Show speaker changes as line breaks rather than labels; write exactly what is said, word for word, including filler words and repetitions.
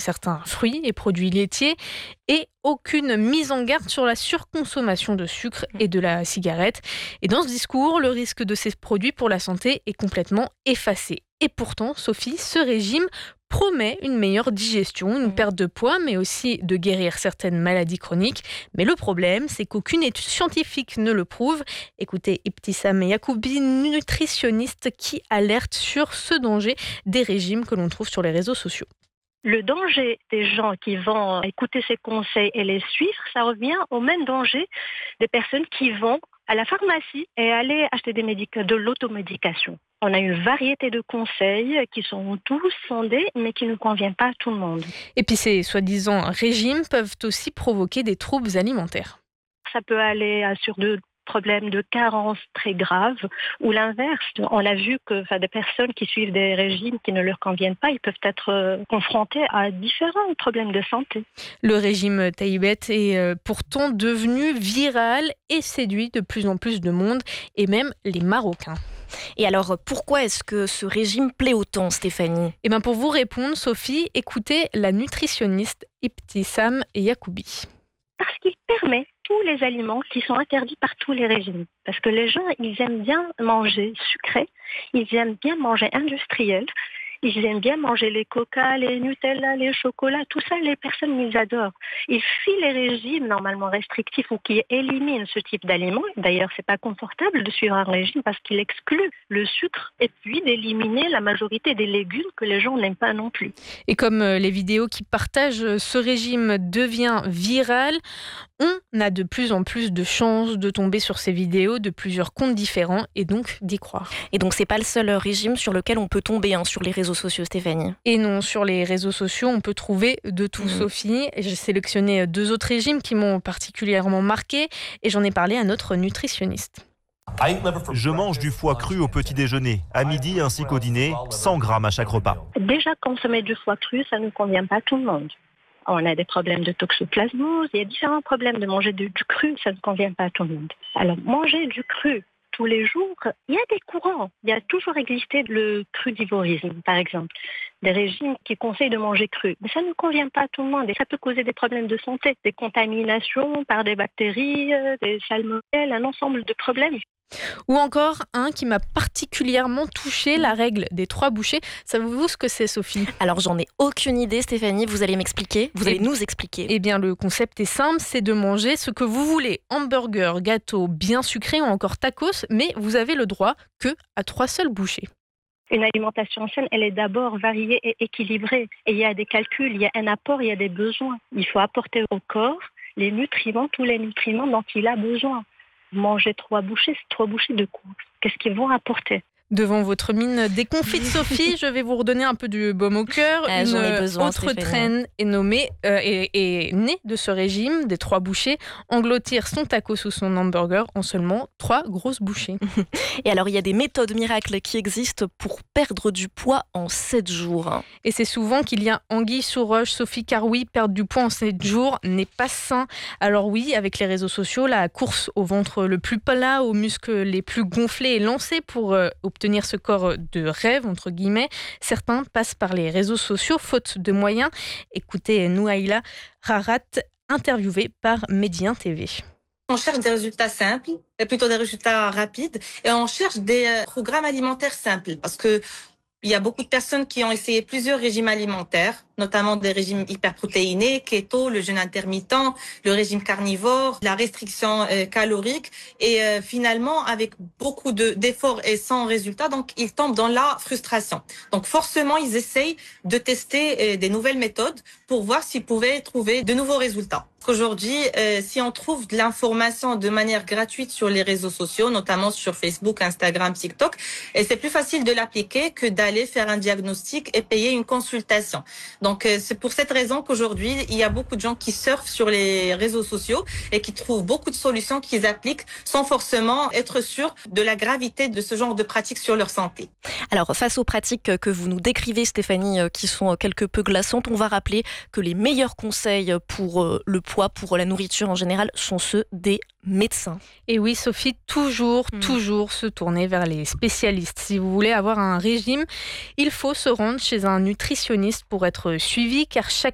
certains fruits et produits laitiers et aucune mise en garde sur la surconsommation de sucre et de la cigarette. Et dans ce discours, le risque de ces produits pour la santé est complètement effacé. Et pourtant, Sophie, ce régime promet une meilleure digestion, une perte de poids, mais aussi de guérir certaines maladies chroniques. Mais le problème, c'est qu'aucune étude scientifique ne le prouve. Écoutez Ibtissam Yacoubi, nutritionniste, qui alerte sur ce danger des régimes que l'on trouve sur les réseaux sociaux.
Le danger des gens qui vont écouter ces conseils et les suivre, ça revient au même danger des personnes qui vont à la pharmacie et aller acheter des médic- de l'automédication. On a une variété de conseils qui sont tous fondés, mais qui ne conviennent pas à tout le monde.
Et puis ces soi-disant régimes peuvent aussi provoquer des troubles alimentaires.
Ça peut aller sur de problèmes de carence très graves ou l'inverse. On a vu que enfin, des personnes qui suivent des régimes qui ne leur conviennent pas, ils peuvent être euh, confrontés à différents problèmes de santé.
Le régime Taïbet est euh, pourtant devenu viral et séduit de plus en plus de monde, et même les Marocains.
Et alors, pourquoi est-ce que ce régime plaît autant, Stéphanie ?
Eh bien, pour vous répondre, Sophie, écoutez la nutritionniste Ibtissam Yacoubi.
Parce qu'il permet tous les aliments qui sont interdits par tous les régimes. Parce que les gens, ils aiment bien manger sucré, ils aiment bien manger industriel, ils aiment bien manger les coca, les Nutella, les chocolats, tout ça, les personnes, ils adorent. Ils fuient les régimes normalement restrictifs ou qui éliminent ce type d'aliments. D'ailleurs, c'est pas confortable de suivre un régime parce qu'il exclut le sucre et puis d'éliminer la majorité des légumes que les gens n'aiment pas non plus.
Et comme les vidéos qui partagent ce régime devient viral, on a de plus en plus de chances de tomber sur ces vidéos de plusieurs comptes différents et donc d'y croire.
Et donc, c'est pas le seul régime sur lequel on peut tomber hein, sur les réseaux sociaux, Stéphanie.
Et non, sur les réseaux sociaux, on peut trouver de tout, mmh. Sophie. J'ai sélectionné deux autres régimes qui m'ont particulièrement marqué et j'en ai parlé à notre nutritionniste.
Je mange du foie cru au petit déjeuner, à midi ainsi qu'au dîner, cent grammes à chaque repas.
Déjà, consommer du foie cru, ça ne convient pas à tout le monde. On a des problèmes de toxoplasmose, il y a différents problèmes de manger du, du cru, ça ne convient pas à tout le monde. Alors, manger du cru tous les jours, il y a des courants. Il y a toujours existé le crudivorisme, par exemple. Des régimes qui conseillent de manger cru. Mais ça ne convient pas à tout le monde et ça peut causer des problèmes de santé, des contaminations par des bactéries, des salmonelles, un ensemble de problèmes.
Ou encore un qui m'a particulièrement touché, la règle des trois bouchées. Savez-vous ce que c'est, Sophie ?
Alors j'en ai aucune idée, Stéphanie, vous allez m'expliquer, vous allez nous expliquer.
Eh bien le concept est simple, c'est de manger ce que vous voulez, hamburger, gâteau, bien sucré ou encore tacos, mais vous avez le droit que à trois seules bouchées.
Une alimentation saine, elle est d'abord variée et équilibrée. Et il y a des calculs, il y a un apport, il y a des besoins. Il faut apporter au corps les nutriments, tous les nutriments dont il a besoin. Manger trois bouchées, c'est trois bouchées de quoi ? Qu'est-ce qu'ils vont apporter ?
Devant votre mine déconfite, Sophie, je vais vous redonner un peu du baume au cœur.
Ah,
Une
j'en ai besoin,
autre
Stéphanie.
traîne est nommée euh, et, et née de ce régime des trois bouchées. Engloutir son tacos ou son hamburger en seulement trois grosses bouchées.
Et alors, il y a des méthodes miracles qui existent pour perdre du poids en sept jours.
Et c'est souvent qu'il y a anguille sous roche, Sophie, car oui, perdre du poids en sept jours n'est pas sain. Alors oui, avec les réseaux sociaux, la course au ventre le plus plat, aux muscles les plus gonflés est lancée pour euh, obtenir ce corps de rêve, entre guillemets. Certains passent par les réseaux sociaux, faute de moyens. Écoutez Nouaïla Rarat, interviewée par Médien T V.
On cherche des résultats simples, plutôt des résultats rapides, et on cherche des programmes alimentaires simples, parce que il y a beaucoup de personnes qui ont essayé plusieurs régimes alimentaires, notamment des régimes hyperprotéinés, keto, le jeûne intermittent, le régime carnivore, la restriction euh, calorique, et euh, finalement, avec beaucoup de, d'efforts et sans résultat, donc ils tombent dans la frustration. Donc forcément, ils essayent de tester euh, des nouvelles méthodes pour voir s'ils pouvaient trouver de nouveaux résultats. Aujourd'hui, euh, si on trouve de l'information de manière gratuite sur les réseaux sociaux, notamment sur Facebook, Instagram, TikTok, et c'est plus facile de l'appliquer que d'aller faire un diagnostic et payer une consultation. Donc, euh, c'est pour cette raison qu'aujourd'hui, il y a beaucoup de gens qui surfent sur les réseaux sociaux et qui trouvent beaucoup de solutions qu'ils appliquent sans forcément être sûrs de la gravité de ce genre de pratiques sur leur santé.
Alors, face aux pratiques que vous nous décrivez, Stéphanie, qui sont quelque peu glaçantes, on va rappeler que les meilleurs conseils pour le poids, pour la nourriture en général, sont ceux des médecins.
Et oui, Sophie, toujours, mmh. toujours se tourner vers les spécialistes. Si vous voulez avoir un régime, il faut se rendre chez un nutritionniste pour être suivi, car chaque